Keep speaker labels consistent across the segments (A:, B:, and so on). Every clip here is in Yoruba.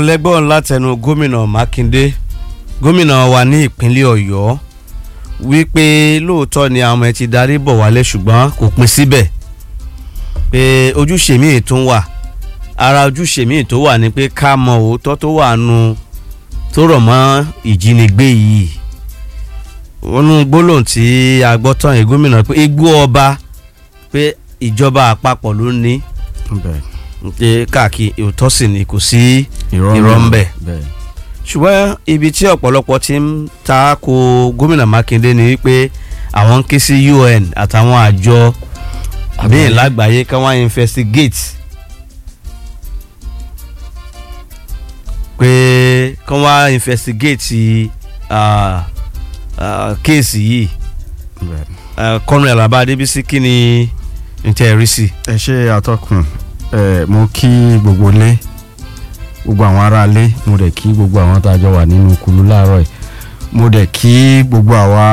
A: lẹ́gbọ́n látẹnu gómìnà Mákindé gómìnà wa ní ìpínlẹ̀ Ọ̀yọ́ wípé lóòótọ́ ni àwọn ọmọ ẹ ti darí bọ̀ wálé ṣùgbọ́n kò pín síbẹ̀ pé ojúṣe míì tún wà ara ojúṣe míì tó wà ní pé ká mọ òótọ́ tó wà nù tó rọ̀ mọ́ ìjínigbé yìí wọnú gbólóhùn tí a gbọ́ tán yìí gómìnà pé igbó ọba pé ìjọba àpapọ̀ ló ní pé káàkiri òótọ́ sì ni kò sí irọ́ ń bẹ̀ ṣùgbọ́n ibi tí ọ̀pọ̀lọpọ̀ ti ń ta ko gómìnà Mákindé ni wípé àwọn ń ké sí UN àtàwọn àjọ míì lágbàáyé kí wọ́n investigate pé kí wọ́n investigate kéèsì yìí Colonel Abba Adébísí kí ni n tẹ́ rí sí.
B: ẹ ṣe àtọkùn mo kí gbogbo ilé gbogbo àwọn ará ilé mo dẹ̀ kí gbogbo àwọn tá a jọ wà nínú kulu láàárọ̀ yìí mo dẹ̀ kí gbogbo àwa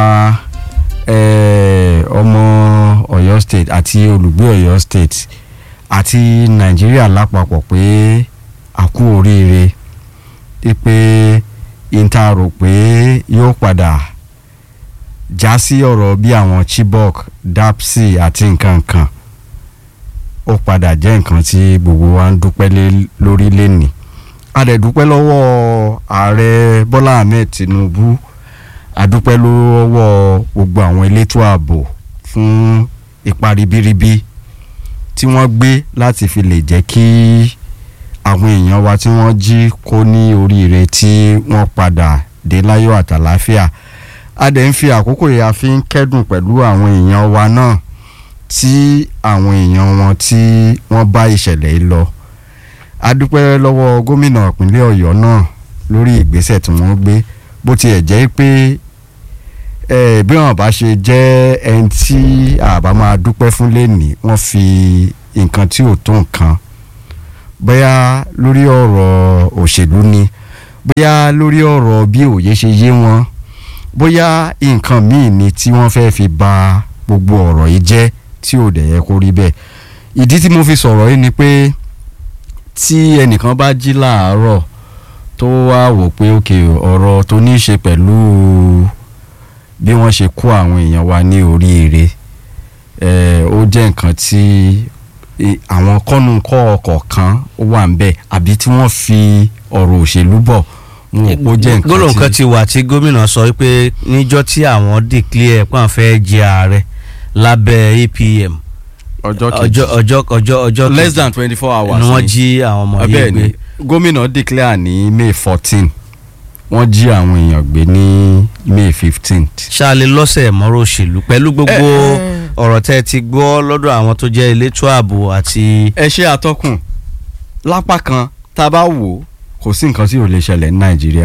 B: ọmọ Ọ̀yọ́ state àti olùgbé Ọ̀yọ́ state àti Nàìjíríà lápapọ̀ pé a kú oríire pé ìta rò pé yóò padà já sí ọ̀rọ̀ bí àwọn Chibok Dapsi àti nǹkan kan ó padà jẹ́ nǹkan tí gbogbo wa ń dúpẹ́ lórí lẹ́nìí a dẹ̀ dúpẹ́ lọ́wọ́ ààrẹ Bọ́lá Ahmed Tinubu a dúpẹ́ lọ́wọ́ gbogbo àwọn elétò ààbò fún ipa ribiribi tí wọ́n gbé láti fi lè jẹ́ kí àwọn èèyàn wa tí wọ́n jí kó ní oríire tí wọ́n padà dé láyọ̀ àtàláfíà a dẹ̀ ń fi àkókò yìí a fi ń kẹ́dùn pẹ̀lú àwọn èèyàn wa náà tí àwọn èèyàn wọn tí wọ́n bá ìṣẹ̀lẹ̀ yìí lọ a dúpẹ́ lọ́wọ́ gómìnà ìpínlẹ̀ Ọ̀yọ́ náà lórí ìgbésẹ̀ tí wọ́n gbé bó tiẹ̀ jẹ́ pé bí wọ́n bá ṣe jẹ́ ẹni tí àbá máa dúpẹ́ fún lẹ́nìí wọ́n fi nǹkan tí ò tó nǹkan bóyá lórí ọ̀rọ̀ òṣèlú ni bóyá lórí ọ̀rọ̀ bí òye ṣe yé wọn bóyá nǹkan míì ni tí wọ́n fẹ́ fi bà gbogbo ọ̀rọ̀ yìí jẹ́ tí ò dẹ̀ yẹ kó rí bẹ́ẹ̀ ìdí tí mo fi sọ̀rọ̀ yìí ni pé tí ẹnìkan bá jí láàárọ̀ tó wá wò pé òkè ọ̀rọ̀ tó ní í ṣe pẹ̀lú bí wọ́n ṣe kó àwọn èèyàn wa ní oríire ó jẹ́ nǹkan tí àwọn kọ́nùkọ́ ọkọ̀ kan wà ń bẹ̀ àbí tí wọ́n fi ọ̀rọ̀ òṣèlú bọ̀ ó jẹ́ nǹkan tí.
A: gbólóhùn kan ti wà tí gómìnà sọ pé níjọ́ tí àwọn declare pé àwọn fẹ́ jẹ ààrẹ lábẹ́ APM ọjọ́
B: less than 24 hours
A: ni wọ́n jí àwọn ọmọ yìí gbé.
B: gómìnà declare ní May 14 wọ́n jí àwọn èèyàn gbé ní May 15.
A: ṣáàlẹ̀ lọ́sẹ̀ mọ́rọ̀ òṣèlú pẹ̀lú gbogbo ọ̀rọ̀ tẹ́ ti gbọ́ lọ́dọ̀ àwọn tó jẹ́ elétò ààbò àti.
B: ẹ ṣe àtọkùn lápá kan tá a bá wò ó kò sí nǹkan tí ò lè ṣẹlẹ̀ ní Nàìjíríà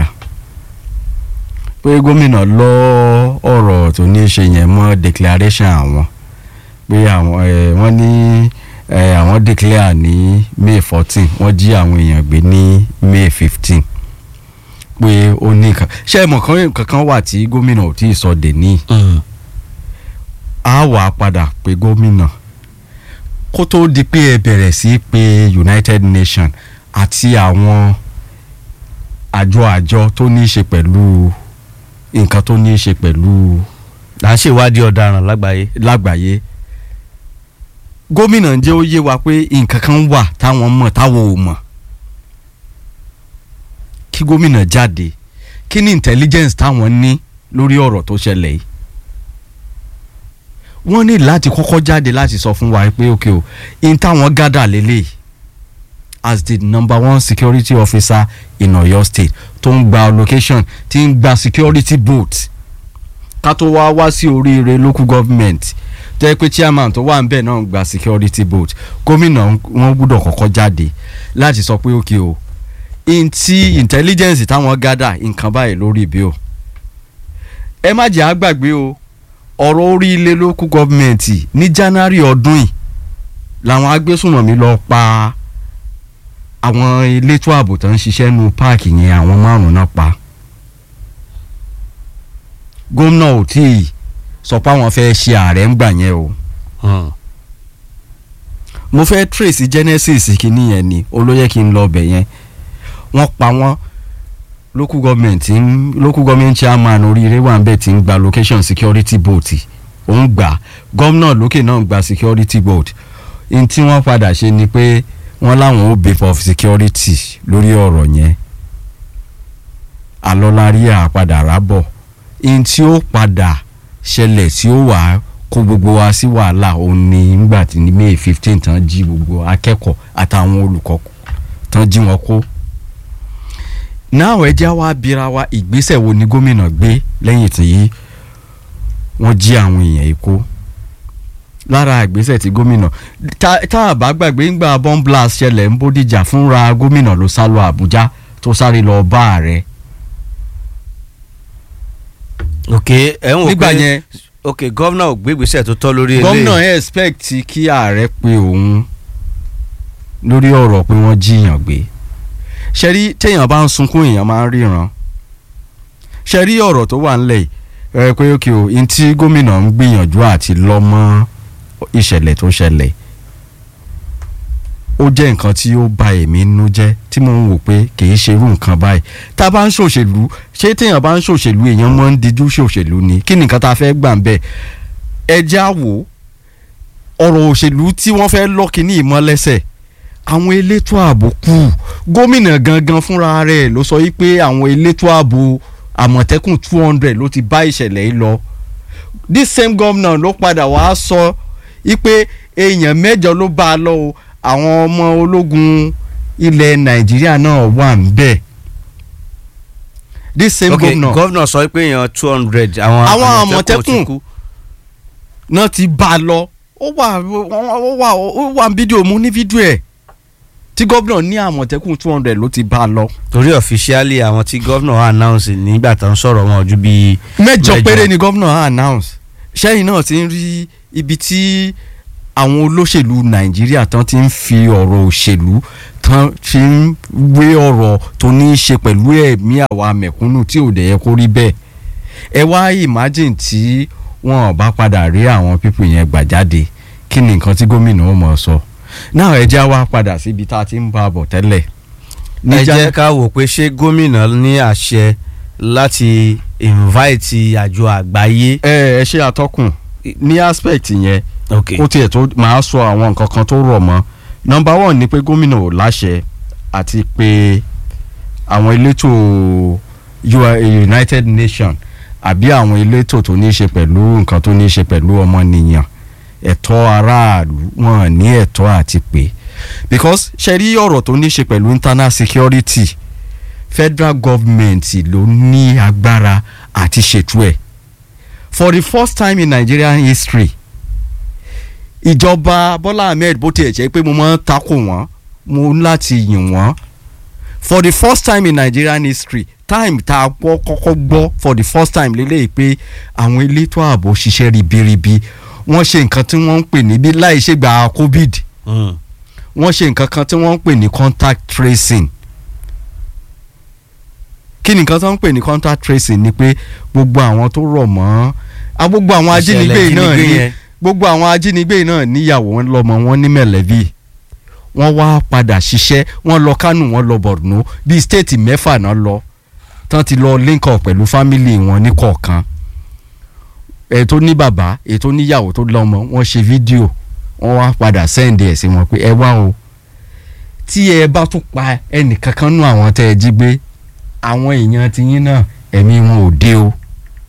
B: pé gómìnà lọ ọ̀rọ̀ tó ní í ṣe yẹn mọ́ declaration àwọn pé àwọn wọ́n ní àwọn declare ní May 14 wọ́n jí àwọn èèyàn gbé ní May 15 pé ó ní nǹkan ṣé mọ̀ kankan wà tí gómìnà ò tí ì sọ dè ní a wà padà pé gómìnà kó tó di pé ẹ bẹ̀rẹ̀ sí pé United Nations àti àwọn àjọ tó ní í ṣe pẹ̀lú nǹkan tó ní í ṣe pẹ̀lú.
A: là ń ṣèwádìí ọ̀daràn
B: lágbàáyé gómìnà ń jẹ́ ó yé wa pé nǹkan kan wà táwọn mọ̀ táwọn ò mọ̀ kí gómìnà jáde kí ni intelligence táwọn ní lórí ọ̀rọ̀ tó ṣẹlẹ̀ yìí wọ́n ní láti kọ́kọ́ jáde láti sọ fún wa pé okay o in táwọn gádà lélẹ̀ as the number one security officer in Ọ̀yọ́ state tó ń gba allocation tí ń gba security boat ká tó wá sí oríire local government tẹ́ pé chairman tó wà ń bẹ̀ náà ń gba security boat gómìnà wọn gbọ́dọ̀ kọ́kọ́ jáde láti sọ pé okay o in ti intelligence táwọn gádà nǹkan báyìí lórí bí o ẹ má jẹ́ àgbàgbé o ọ̀rọ̀ orí ilé local government ní January ọdún yìí làwọn agbésùnmọ̀mí lọ pa àwọn elétò ààbò tó ń ṣiṣẹ́ nu páàkì yẹn àwọn 5 náà pa gómìnà ò tí ì sọ pé àwọn fẹ́ ṣe ààrẹ ń gbà yẹn o mo fẹ́ trace genesis kìíní yẹn ni olóyè kí n lọ bẹ̀ yẹn wọ́n pa wọ́n local government chairman oríire wà ń bẹ̀ tí ń gba location security boat òun gbà gómìnà lókè náà gba security boat n tí wọ́n padà ṣe ni pé wọ́n láwọn ó bape of security lórí ọ̀rọ̀ yẹn alọ́lárí àpadà rábọ̀ n tí ó padà ṣẹlẹ̀ tí ó wà kó gbogbo wa sí wàhálà òun ni nígbà tí ní May 15 tán jí gbogbo akẹ́kọ̀ọ́ àtàwọn olùkọ́ tán jí wọn kó. náà ẹja wa bira wa ìgbésẹ̀ wo ni gómìnà gbé lẹ́yìn tí wọ́n jí àwọn èèyàn èkó. lára ìgbésẹ̀ tí gómìnà tá a bá gbàgbé ńgbà bomb blast ṣẹlẹ̀ ń Bódìjà fúnra gómìnà ló sá lọ Àbújá tó sáré lọ bá ààrẹ.
A: ok ẹ ń wò
B: nígbà
A: pé
B: yẹn
A: ok gómìnà ò gbé ìgbésẹ̀ tó tọ́ lórí eléyìí.
B: gómìnà expect kí ààrẹ pe òun lórí ọ̀rọ̀ pé wọ́n jíyàn gbé. ṣẹ́rí téèyàn bá ń sunkún èèyàn máa ń ríran. ṣẹ́rí ọ̀rọ̀ tó wà ńlẹ̀ yìí pé ókè o n tí gómìnà ń gbìyànjú àti lọ́mọ ìṣẹ̀lẹ̀ tó ṣẹlẹ̀ ó jẹ́ nǹkan tí ó bà èmi nínú jẹ́ tí mo ń wò pé kì í ṣerú nǹkan báyìí. tá a bá ń ṣòṣèlú ṣé téèyàn bá ń ṣòṣèlú èèyàn máa ń dijú ṣòṣèlú ni kí nìkan tá a fẹ́ gbà ń bẹ̀. ẹ já wò ọ̀rọ̀ òṣèlú tí wọ́n fẹ́ lọ́ọ̀kì ní ìmọ̀lẹ́sẹ̀ àwọn elétò ààbò kù gómìnà gangan fúnra rẹ̀ ló sọ yìí pé àwọn elétò ààbò Àmọ̀tẹ́kùn 200 ló ti bá ìṣẹ̀lẹ̀ yìí lọ. this same governor ló padà wá sọ wípé èèyàn 8 ló bá a lọ o àwọn ọmọ ológun ilẹ̀ Nàìjíríà náà wà ń bẹ̀. this same governor
A: gómìnà sọ pé èèyàn 200 àwọn
B: Àmọ̀tẹ́kùn náà ti bá a lọ ó wà fídíò mú ní fídíò ẹ̀ tí gómìnà ní Àmọ̀tẹ́kùn 200 ló ti bá a lọ.
A: torí officially àwọn tí gómìnà announce nígbà tó ń sọ̀rọ̀ wọn ojú bíi
B: 8 péré ni gómìnà announce. sẹ́yìn náà ti ń rí ibi tí àwọn olóṣèlú Nàìjíríà tán ti ń fi ọ̀rọ̀ òṣèlú tán fi ń wé ọ̀rọ̀ tó ní í ṣe pẹ̀lú ẹ̀mí àwa mẹ̀kúnnù tí ò dẹ̀ yẹ kó rí bẹ́ẹ̀. ẹ wá imagine tí wọn bá padà rí àwọn pípù yẹn gbà jáde kí ni nǹkan tí gómìnà ó mọ̀ sọ. náà ẹ já wá padà síbi tá a ti ń bá a bọ̀ tẹ́lẹ̀.
A: ẹ jẹ́ ká wò pé ṣé gómìnà ní àṣẹ láti invite àjọ àgbáyé.
B: ẹ ṣe àtọkùn ní aspect yẹn
A: ok
B: ó tiẹ̀ tó máa sọ àwọn nǹkan kan tó rọ̀ mọ́. number 1 ni pé gómìnà ò láṣẹ àti pé àwọn elétò United Nations àbí àwọn elétò tó ní í ṣe pẹ̀lú nǹkan tó ní í ṣe pẹ̀lú ọmọnìyàn ẹ̀tọ́ aráàlú wọn ní ẹ̀tọ́ àti pé because ṣe rí ọ̀rọ̀ tó ní í ṣe pẹ̀lú internal security federal government ló ní agbára àti ṣètò ẹ̀. for the first time in Nigerian history ìjọba Bọ́lá Ahmed bó tiẹ̀ jẹ́ pé mo máa ń takò wọ́n mo ń láti yìn wọ́n for the first time in Nigerian history time tá a kọ́kọ́ gbọ́ for the first time lélẹ́yìí pé àwọn elétò ààbò ṣiṣẹ́ ribiribi wọ́n ṣe nǹkan tí wọ́n ń pè ní bí láì ṣe gba COVID wọ́n ṣe nǹkan kan tí wọ́n ń pè ní contact tracing. kí ni nǹkan tí wọ́n ń pè ní contact tracing ni pé gbogbo àwọn tó rọ̀ mọ́ gbogbo àwọn ajínigbé náà ní gbogbo àwọn ajínigbé náà níyàwó wọn lọ́mọ wọn ní mẹ̀lẹ́bí wọ́n wá padà ṣiṣẹ́ wọ́n lọ Kánò wọ́n lọ Borno bíi stéètì 6 náà lọ tán ti lọ link up pẹ̀lú fámìlì wọn ní kọ̀ọ̀kan ètò ní bàbá ètò níyàwó tó lọ́mọ wọ́n ṣe fídíò wọ́n wá padà send ẹ̀ sí wọn pé ẹ wá o tí ẹ bá tún pa ẹnìkankan nú àwọn tẹ́ ẹ jí gbé àwọn èèyàn tiyín náà ẹ̀mí wọn ò dé o.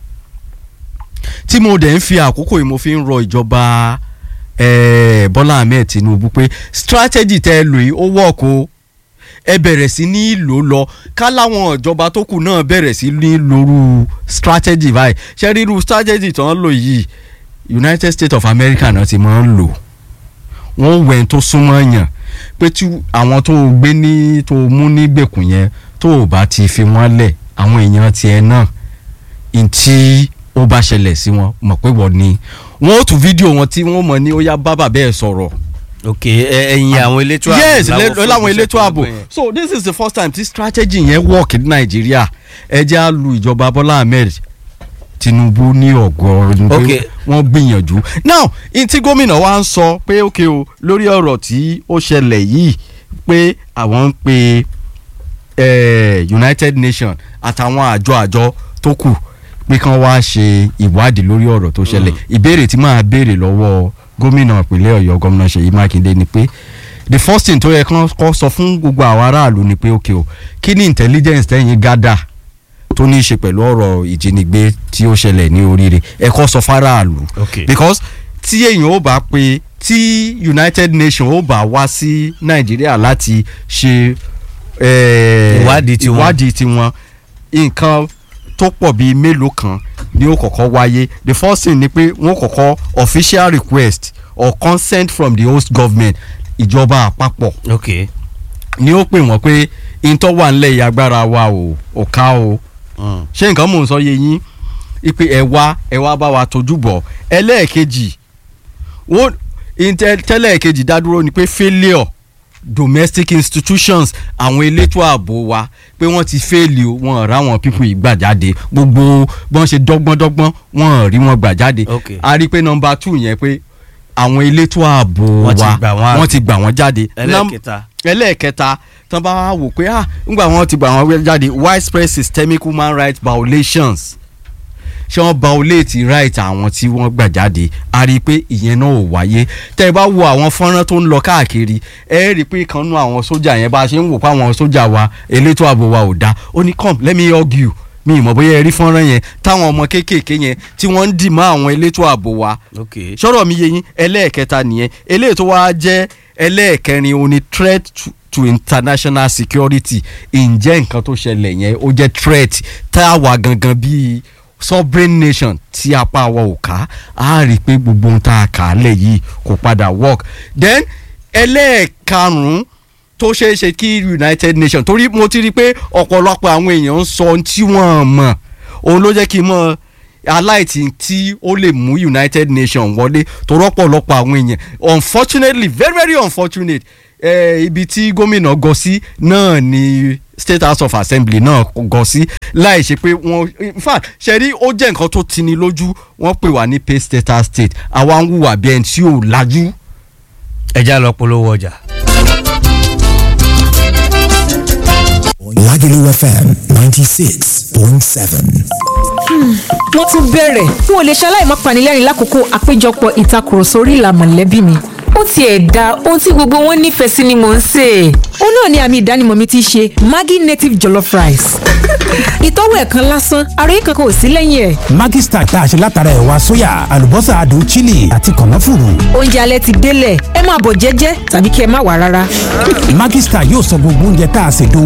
B: tí mo dẹ̀ ń fi àkókò yìí mo fi ń rọ ìjọba Bọ́lá Ahmed Tinubu pé strategy tẹ́ ẹ lò yìí ó work o ẹ bẹ̀rẹ̀ sí ní lò lọ ká láwọn ìjọba tó kù náà bẹ̀rẹ̀ sí ní lóru strategy báyìí ṣé ríru strategy tó ń lò yìí United States of America náà ti máa ń lò wọ́n wẹ̀ tó súnmọ́ yàn pé tí àwọn tó gbé ní tó mú ní gbèkùn yẹn tó bá ti fi wọ́n lẹ̀ àwọn èèyàn tiẹ̀ náà ntí ó bá ṣẹlẹ̀ sí wọn mọ̀ pé wọ́n ní wọ́n ó tún fídíò wọn tí wọ́n mọ̀ ní ó yá bàbá bẹ́ẹ̀ sọ̀rọ̀.
A: ok ẹ̀yin àwọn elétò ààbò
B: yes láwọn elétò ààbò so this is the first time tí strategy yẹn work ní Nàìjíríà ẹ jẹ́ á lu ìjọba Bọ́lá Ahmed Tinubu ní ọ̀gọ́
A: okay.
B: wọ́n gbìyànjú now tí gómìnà wa ń sọ pé ok o lórí ọ̀rọ̀ tí ó ṣẹlẹ̀ yìí pé àwọn ń pe United Nations àtàwọn àjọ tó kù pé kán wá ṣe ìwádìí lórí ọ̀rọ̀ tó ṣẹlẹ̀. Ìbéèrè tí máa béèrè lọ́wọ́ gómìnà ìpínlẹ̀ Ọ̀yọ́ gómìnà Ṣèyí Mákindé ni pé the first thing tó yẹ kán kọ́ sọ fún gbogbo àwọn aráàlú ni pé okay o kí ni intelligence tẹ́yìn gádà tó ní í ṣe pẹ̀lú ọ̀rọ̀ ìjínigbé tí ó ṣẹlẹ̀ ní oríire ẹ kọ́ sọ fáráàlú because tí èèyàn ó bá pé tí United Nations ó bá wá sí Nàìjíríà láti ṣe ìwádìí tiwọn nǹkan tó pọ̀ bíi mélòó kan ni ó kọ́kọ́ wáyé. The first thing ni pé wọ́n kọ́kọ́ official request or consent from the host government ìjọba àpapọ̀ ni ó pè wọ́n pé ìtọ́ wà nílẹ̀ ìyàgbára wa ò ká o ṣé nǹkan mò ń sọ yé yín ipe ẹ wá bá wa tójú bọ̀. ẹlẹ́ẹ̀kejì tẹ́lẹ̀kejì dádúró ni pé failure domestic institutions àwọn elétò ààbò wa pé wọ́n ti fẹ́ẹ̀lì o wọ́n rà wọn pípọ̀ ìgbà jáde gbogbo bọ́n ṣe dọ́gbọ́n wọ́n rí wọn gbà jáde. A rí pé number 2 yẹn pé àwọn elétò ààbò wa wọ́n ti gbà wọ́n jáde. ẹlẹ́ẹ̀kẹta tán bá wò pé ńgbà wọ́n ti gbà wọ́n jáde widespread systemic human rights violations ṣé wọ́n violate right àwọn tí wọ́n gbà jáde. A rí i pé ìyẹn náà ò wáyé. Tẹ́ ẹ bá wo àwọn fọ́nrán tó ń lọ káàkiri ẹ rí i pé kan nú àwọn sójà yẹn bá a ṣe ń wò pé àwọn sójà wa elétò ààbò wa ò dáa ó ní come let me hug you mi ìmọ̀ bóyá ẹ rí fọ́nrán yẹn táwọn ọmọ kéékèèké yẹn tí wọ́n ń dì mọ́ àwọn elétò ààbò wa. sọ̀rọ̀ mi yé yín ẹlẹ́ẹ̀kẹta nìyẹn. eléyìí tó wá jẹ́ ẹlẹ́ẹ̀kẹrin ó ní threat to international security. ǹjẹ́ nǹkan tó ṣẹlẹ̀ yẹn ó jẹ́ threat tá a wà gangan bíi sovereign nation tí apá wa ò ká a rí i pé gbogbo ohun tá a kà á lẹ̀ yìí kò padà work. Then ẹlẹ́ẹ̀karùn-ún tó ṣeé ṣe kí United Nations torí mo ti rí i pé ọ̀pọ̀lọpọ̀ àwọn èèyàn ń sọ ohun tí wọ́n mọ̀ òun ló jẹ́ kí n mọ̀ aláìtí tí ó lè mú United Nations wọlé torí ọ̀pọ̀lọpọ̀ àwọn èèyàn unfortunately very very unfortunate ibi tí gómìnà gọ sí náà ni State House of Assembly náà gọ sí láì ṣe pé wọ́n in fact ṣe rí ó jẹ́ nǹkan tó tini lójú wọ́n pè wá ní pay status state àwa ń hùwà bí ẹni tí ò lajú.
A: ẹja lọ polówó ọjà.
C: Lagelu FM 96.7.
D: wọ́n tún bẹ̀rẹ̀ n ò lè ṣaláì má panilẹ́rìn lákòókò àpéjọpọ̀ ìtakùrọ̀sọ orí ìlà mọ̀lẹ́bí mi. ó tiẹ̀ da ohun tí gbogbo wọn nífẹ̀ẹ́ sí ni mò ń sè. ó náà ni àmì ìdánimọ̀ mi ti ṣe Maggi native jollof rice. ìtọ́wò ẹ̀kan lásán ara yìí kankan ò sí lẹ́yìn ẹ̀.
C: Maggi Star tá a ṣe látara ẹ̀wà sóyà àlùbọ́sà adùn chili àti kànáfùrù.
D: oúnjẹ alẹ́ ti délẹ̀ ẹ máa bọ̀ jẹ́jẹ́ tàbí kí ẹ má wá rárá.
C: Maggi Star yóò sọ gbogbo oúnjẹ tá a ṣètò